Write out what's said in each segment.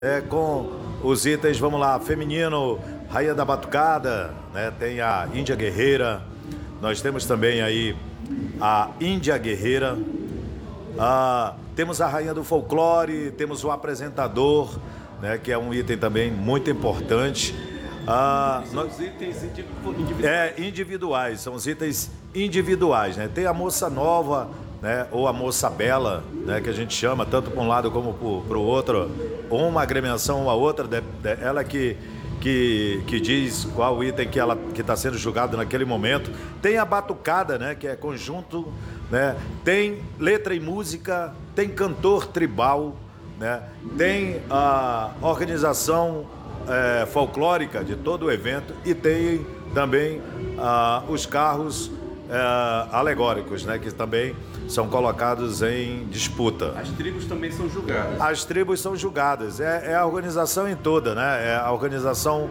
Com os itens, vamos lá, feminino, Rainha da Batucada, né? Tem a Índia Guerreira, nós temos também aí a Índia Guerreira, temos a Rainha do Folclore, temos o apresentador, né? Que é um item também muito importante. São os itens individuais. Individuais, são os itens individuais, né? Tem a moça nova, né? Ou a moça bela, né? Que a gente chama, tanto para um lado como para o outro, uma agremiação ou a outra, ela que diz qual item que está sendo julgado naquele momento. Tem a batucada, né? Que é conjunto, né? Tem letra e música, tem cantor tribal, né? Tem a organização folclórica de todo o evento e tem também os carros alegóricos, né, que também são colocados em disputa. As tribos também são julgadas. As tribos são julgadas, é a organização em toda, né, é a organização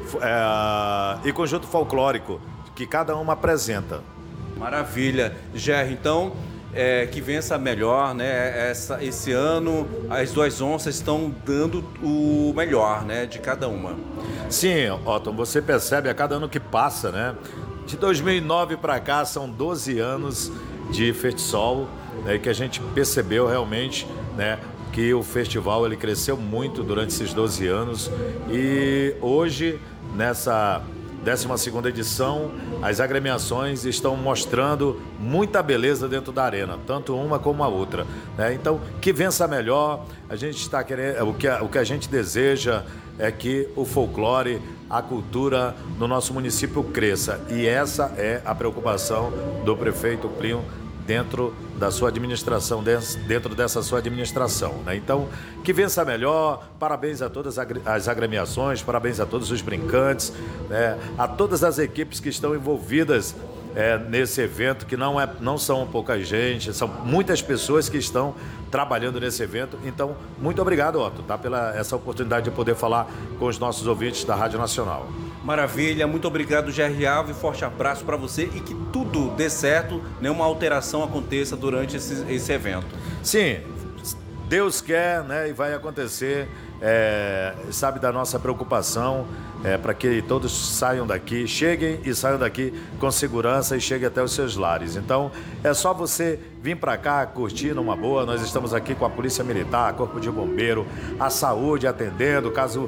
e conjunto folclórico que cada uma apresenta. Maravilha. Gerry, então, que vença melhor, né? Esse ano as duas onças estão dando o melhor, né, de cada uma. Sim, Otton, você percebe a cada ano que passa, né? De 2009 para cá são 12 anos de Fertisol, né, que a gente percebeu realmente, né, que o festival ele cresceu muito durante esses 12 anos e hoje, nessa 12ª edição, as agremiações estão mostrando muita beleza dentro da arena, tanto uma como a outra, né? Então, que vença melhor, a gente está querendo, o que a gente deseja é que o folclore, a cultura no nosso município cresça, e essa é a preocupação do prefeito Plínio dentro da sua administração, dentro dessa sua administração, né? Então, que vença melhor, parabéns a todas as agremiações, parabéns a todos os brincantes, né? A todas as equipes que estão envolvidas nesse evento, que não são pouca gente, são muitas pessoas que estão trabalhando nesse evento. Então, muito obrigado, Otto, tá, pela essa oportunidade de poder falar com os nossos ouvintes da Rádio Nacional. Maravilha, muito obrigado, Gerry Alves, forte abraço para você e que tudo dê certo, nenhuma alteração aconteça durante esse evento. Sim, Deus quer, né, e vai acontecer, sabe da nossa preocupação, para que todos cheguem e saiam daqui com segurança e cheguem até os seus lares. Então, é só você vir para cá, curtir numa boa. Nós estamos aqui com a Polícia Militar, Corpo de Bombeiro, a saúde atendendo, caso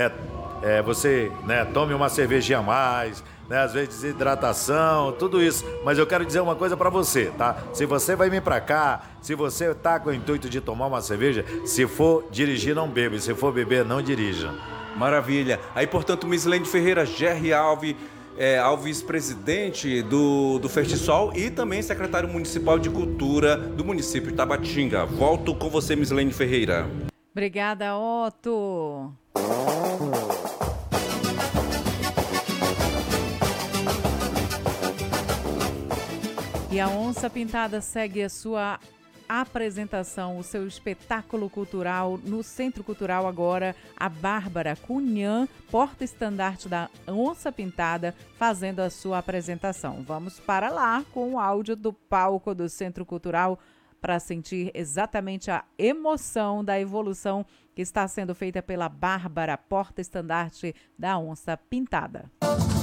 você, né, tome uma cervejinha a mais, né, às vezes desidratação, tudo isso. Mas eu quero dizer uma coisa para você, tá? Se você vai vir para cá, se você tá com o intuito de tomar uma cerveja, se for dirigir, não beba, e se for beber, não dirija. Maravilha. Aí, portanto, Mislene Ferreira, Gerry Alves, Alves, presidente do Fertisol e também secretário municipal de cultura do município de Tabatinga. Volto com você, Mislene Ferreira. Obrigada, Otto. E a Onça Pintada segue a sua apresentação, o seu espetáculo cultural no Centro Cultural agora, a Bárbara Cunhã, porta-estandarte da Onça Pintada, fazendo a sua apresentação. Vamos para lá com o áudio do palco do Centro Cultural para sentir exatamente a emoção da evolução que está sendo feita pela Bárbara, porta-estandarte da Onça Pintada.